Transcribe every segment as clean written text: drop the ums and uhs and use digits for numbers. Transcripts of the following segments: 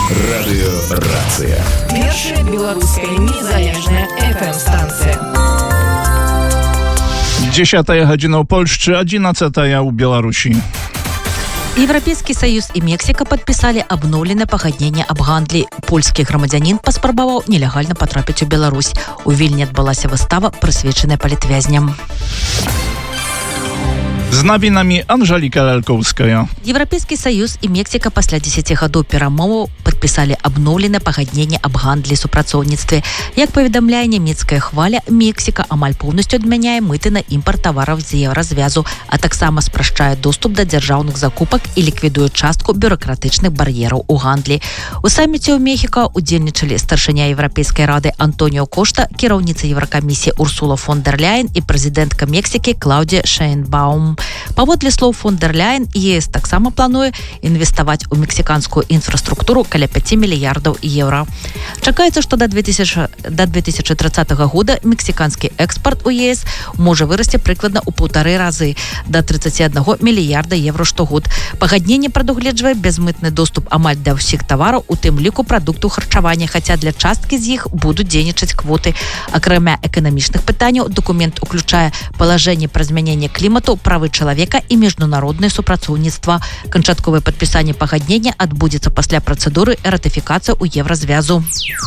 Радыёрацыя. Першая беларуская незалежная FM-станція. 10 гадзіна ў Польшчы, 11 у Беларусі. Европейский Союз и Мексика подписали обновленное погоднение об гандлі. Польский громадянин паспрабаваў нелегально потрапіць у Беларусь. У Вільні адбылася выстава, прысвечаная палітвязням. З навінамі Анжеліка Лялькоўская. Европейский Союз и Мексика пасля 10 гадоў перамоваў подписали обновленное погоднение об гандлі і супрацоўніцтве. Як паведамляе нямецкая хваля, Мексика амаль полностью адмяняе мыты на імпорт тавараў з еўразвязу, а таксама спрашчае доступ да дзяржаўных закупак і ліквідуе частку бюрократычных бар'ераў у гандлі. У саміце ў Мехіка удзельнічалі старшыня Еўрапейскай рады Антоніо Кошта, кіраўніца Еўракамісіі Урсула фон дер Ляйен і прэзідэнтка Мексікі Клаўдія Шэйнбаум. Паводле слоў фон дер Ляйен, ЕС таксама плануе інвеставаць у мексіканскую інфраструктуру каля 5 мільярдаў еўра. Чакаецца, што да 2030 года мексіканскі экспорт у ЕС можа вырасці прыкладна ў 1,5 разы да 31 мільярда еўра штогод. Пагадненне прадугледжвае бязмытны доступ амаль да ўсіх тавараў, у тым ліку прадукту харчавання, хаця для часткі з іх будуць дзейнічаць квоты. Акрамя эканамічных пытанняў, дакумент уключае палажэнне пра змяненне клімату, правы чалавека і міжнароднае супрацоўніцтва. Канчатковае падпісанне пагаднення адбудзецца пасля працэдуры ратыфікацыі ў еўразвязу.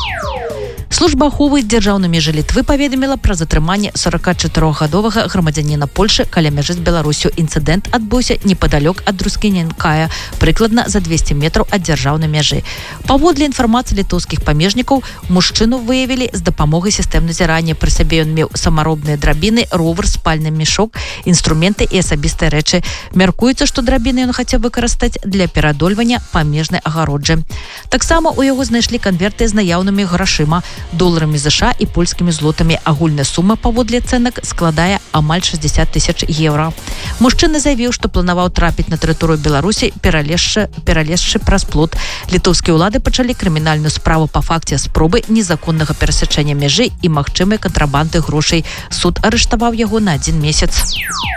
Служба аховы дзяржаўнай межы Літвы паведаміла пра затрыманне 44-гадовага грамадзяніна Польшы каля мяжы з Беларусю. Інцыдэнт адбыўся непадалёк ад Друскіненкая, прыкладна за 200 метраў ад дзяржаўнай мяжы. Паводле інфармацыі літоўскіх памежнікаў, мужчыну выявілі з дапамогай сістэм назірання. Пры сабе ён меў самаробныя драбіны, ровар, спальны мешок, інструменты і асабістыя рэчы. Мяркуецца, што драбіны ён хацеў выкарыстаць для пераадольвання памежнай агароджы. Таксама ў яго знайшлі канверты з наяўнымі грашыма, доларамі США і польскімі злотамі. Агульная сума паводле ацэнак складае амаль 60 000 еўра. Мужчына заявіў, што планаваў трапіць на тэрыторыю Беларусі, пералезшы праз плот. Літоўскія ўлады пачалі крымінальную справу па факце спробы незаконнага перасячэння мяжы і магчымай кантрабанды грошай. Суд арыштаваў яго на 1 месяц.